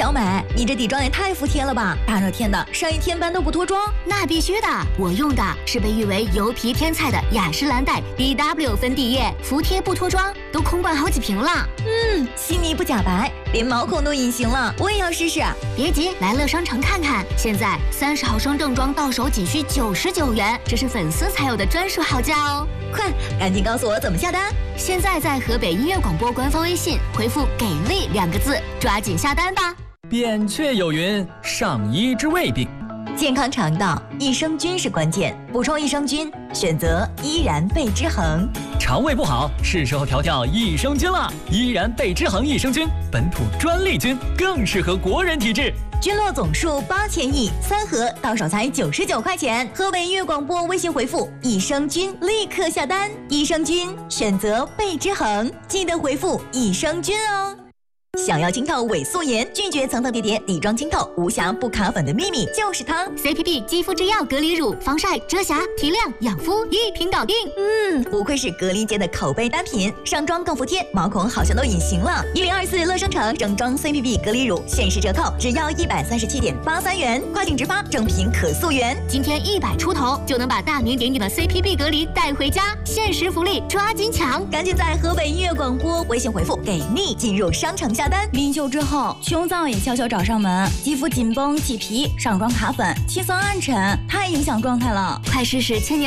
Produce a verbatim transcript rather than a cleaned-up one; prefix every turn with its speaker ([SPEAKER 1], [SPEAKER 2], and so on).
[SPEAKER 1] 要买，你这底妆也太服帖了吧！大热天的，上一天班都不脱妆？
[SPEAKER 2] 那必须的，我用的是被誉为油皮天菜的雅诗兰黛 B W 粉底液，服帖不脱妆，都空罐好几瓶了。
[SPEAKER 1] 嗯，细腻不假白，连毛孔都隐形了，我也要试试。
[SPEAKER 2] 别急，来乐商城看看，现在三十毫升正装到手仅需九十九元，这是粉丝才有的专属好价哦！
[SPEAKER 1] 快，赶紧告诉我怎么下单！
[SPEAKER 2] 现在在河北音乐广播官方微信回复“给力”两个字，抓紧下单吧。
[SPEAKER 3] 扁鹊有云：上医之未病。
[SPEAKER 1] 健康肠道，益生菌是关键，补充益生菌，选择依然贝之恒。
[SPEAKER 3] 肠胃不好，是时候调调益生菌了。依然贝之恒益生菌，本土专利菌，更适合国人体质。
[SPEAKER 1] 菌落总数八千亿，三盒到手才九十九块钱。河北音乐广播微信回复益生菌，立刻下单。益生菌选择贝之恒，记得回复益生菌哦。想要清透伪素颜，拒绝层层叠叠底妆清透，无瑕不卡粉的秘密就是它
[SPEAKER 2] C P B 肌肤之钥隔离乳，防晒、遮瑕、提亮、养肤一瓶搞定。
[SPEAKER 1] 嗯，不愧是隔离界的口碑单品，上妆更服帖，毛孔好像都隐形了。一零二四乐商城整装 C P B 隔离乳限时折扣，只要一百三十七点八三元，跨境直发，正品可溯源。
[SPEAKER 2] 今天一百出头就能把大名鼎鼎的 C P B 隔离带回家，限时福利抓紧抢！
[SPEAKER 1] 赶紧在河北音乐广播微信回复给力，进入商城下单。临秀之后，胸脏也悄悄找上门，肌肤紧绷起皮，上妆卡粉，气色暗沉，太影响状态了。
[SPEAKER 2] 快试试千年